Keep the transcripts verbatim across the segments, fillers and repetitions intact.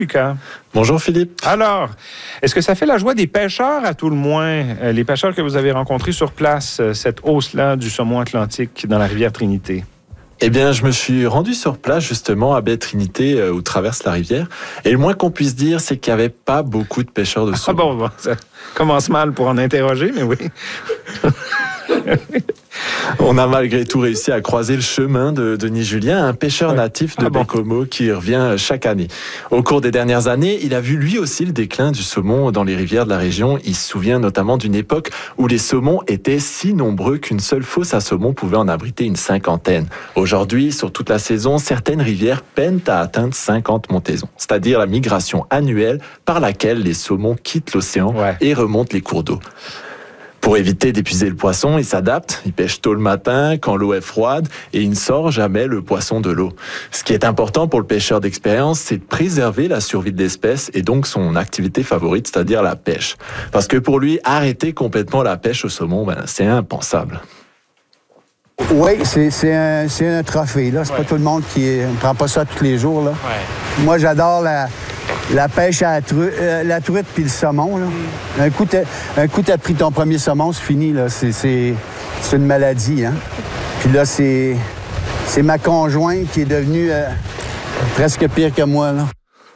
Lucas. Bonjour Philippe. Alors, est-ce que ça fait la joie des pêcheurs à tout le moins, euh, les pêcheurs que vous avez rencontrés sur place, euh, cette hausse-là du saumon atlantique dans la rivière Trinité? Eh bien, je me suis rendu sur place justement à baie Trinité euh, où traverse la rivière. Et le moins qu'on puisse dire, c'est qu'il n'y avait pas beaucoup de pêcheurs de saumon. Ah bon, bon, ça commence mal pour en interroger, mais oui. On a malgré tout réussi à croiser le chemin de Denis Julien, un pêcheur natif de ah bon. Baie-Comeau qui revient chaque année. Au cours des dernières années, il a vu lui aussi le déclin du saumon dans les rivières de la région. Il se souvient notamment d'une époque où les saumons étaient si nombreux qu'une seule fosse à saumon pouvait en abriter une cinquantaine. Aujourd'hui, sur toute la saison, certaines rivières peinent à atteindre cinquante montaisons, c'est-à-dire la migration annuelle par laquelle les saumons quittent l'océan Ouais. et remontent les cours d'eau. Pour éviter d'épuiser le poisson, il s'adapte, il pêche tôt le matin quand l'eau est froide et il ne sort jamais le poisson de l'eau. Ce qui est important pour le pêcheur d'expérience, c'est de préserver la survie de l'espèce et donc son activité favorite, c'est-à-dire la pêche. Parce que pour lui, arrêter complètement la pêche au saumon, ben, c'est impensable. Oui, c'est, c'est, un, c'est un trophée. Là. C'est ouais. pas tout le monde qui ne prend pas ça tous les jours. Là. Ouais. Moi, j'adore la, la pêche à la, tru, euh, la truite puis le saumon. Là. Mm. Un coup, t'as, un coup, t'as pris ton premier saumon, c'est fini. Là. C'est, c'est, c'est une maladie. Hein? Puis là, c'est, c'est ma conjointe qui est devenue euh, presque pire que moi. Là.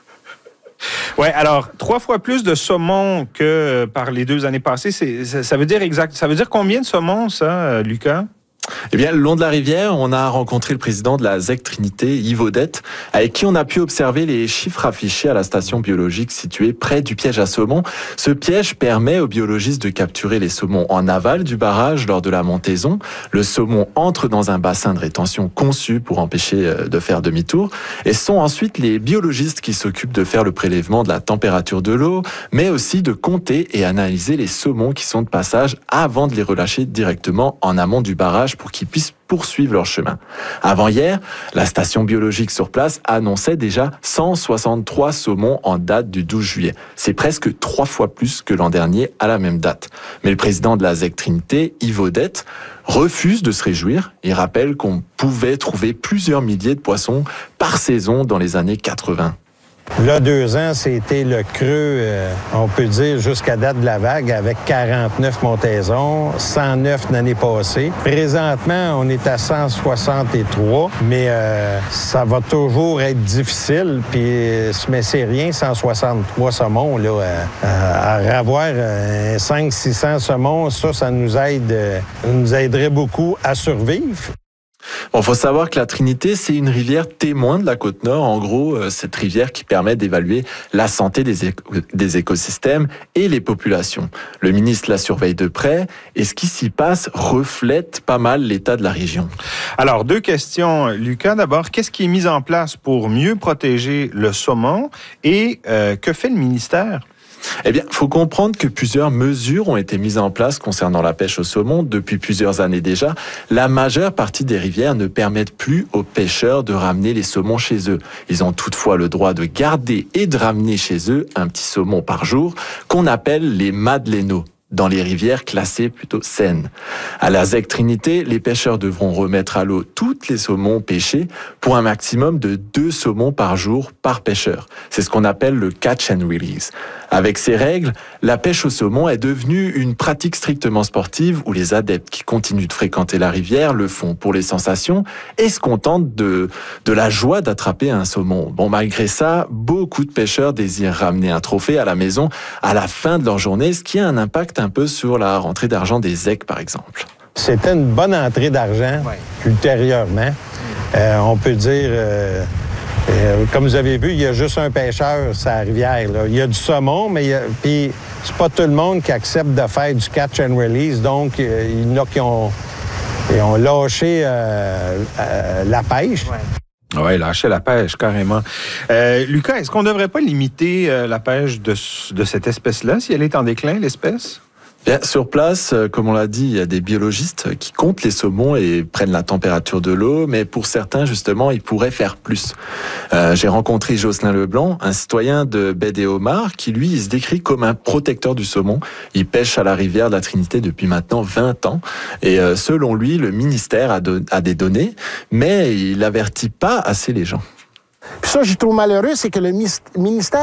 Oui, alors, trois fois plus de saumon que par les deux années passées, c'est, ça, ça veut dire exact. Ça veut dire combien de saumon, ça, Lucas? Eh bien, le long de la rivière, on a rencontré le président de la Z E C Trinité, Yves Audette, avec qui on a pu observer les chiffres affichés à la station biologique située près du piège à saumon. Ce piège permet aux biologistes de capturer les saumons en aval du barrage lors de la montaison. Le saumon entre dans un bassin de rétention conçu pour empêcher de faire demi-tour. Et ce sont ensuite les biologistes qui s'occupent de faire le prélèvement de la température de l'eau, mais aussi de compter et analyser les saumons qui sont de passage avant de les relâcher directement en amont du barrage pour qu'ils puissent poursuivre leur chemin. Avant hier, la station biologique sur place annonçait déjà cent soixante-trois saumons en date du douze juillet. C'est presque trois fois plus que l'an dernier à la même date. Mais le président de la Z E C Trinité, Yves Audette, refuse de se réjouir. Il rappelle qu'on pouvait trouver plusieurs milliers de poissons par saison dans les années quatre-vingt. Là, deux ans, c'était le creux, euh, on peut dire, jusqu'à date de la vague, avec quarante-neuf montaisons, cent neuf l'année passée. Présentement, on est à cent soixante-trois, mais euh, ça va toujours être difficile. Puis, mais c'est rien, cent soixante-trois saumons, là, à, à avoir euh, cinq cents six cents saumons, ça, ça nous aide, euh, nous aiderait beaucoup à survivre. Bon, faut savoir que la Trinité, c'est une rivière témoin de la Côte-Nord. En gros, euh, cette rivière qui permet d'évaluer la santé des, éco- des écosystèmes et les populations. Le ministre la surveille de près et ce qui s'y passe reflète pas mal l'état de la région. Alors, deux questions, Lucas. D'abord, qu'est-ce qui est mis en place pour mieux protéger le saumon et euh, que fait le ministère? Eh bien, il faut comprendre que plusieurs mesures ont été mises en place concernant la pêche au saumon depuis plusieurs années déjà. La majeure partie des rivières ne permettent plus aux pêcheurs de ramener les saumons chez eux. Ils ont toutefois le droit de garder et de ramener chez eux un petit saumon par jour qu'on appelle les madeleines dans les rivières classées plutôt saines. À la Z E C Trinité, les pêcheurs devront remettre à l'eau toutes les saumons pêchés pour un maximum de deux saumons par jour par pêcheur. C'est ce qu'on appelle le catch and release. Avec ces règles, la pêche au saumon est devenue une pratique strictement sportive où les adeptes qui continuent de fréquenter la rivière le font pour les sensations et se contentent de, de la joie d'attraper un saumon. Bon, malgré ça, beaucoup de pêcheurs désirent ramener un trophée à la maison à la fin de leur journée, ce qui a un impact un peu sur la rentrée d'argent des Z E C, par exemple. C'était une bonne entrée d'argent ouais. ultérieurement. Euh, on peut dire... Euh Euh, comme vous avez vu, il y a juste un pêcheur sur la rivière. Là. Il y a du saumon, mais il y a, puis c'est pas tout le monde qui accepte de faire du catch and release. Donc, euh, il y en a qui ont, qui ont lâché euh, euh, la pêche. Ouais. Oui, lâcher la pêche, carrément. Euh, Lucas, est-ce qu'on ne devrait pas limiter euh, la pêche de, de cette espèce-là, si elle est en déclin, l'espèce? Bien, sur place, comme on l'a dit, il y a des biologistes qui comptent les saumons et prennent la température de l'eau, mais pour certains, justement, ils pourraient faire plus. Euh, j'ai rencontré Jocelyn Leblanc, un citoyen de Baie-des-Homards, qui, lui, il se décrit comme un protecteur du saumon. Il pêche à la rivière de la Trinité depuis maintenant vingt ans. Et euh, selon lui, le ministère a, do- a des données, mais il n'avertit pas assez les gens. Puis ça, je trouve malheureux, c'est que le ministère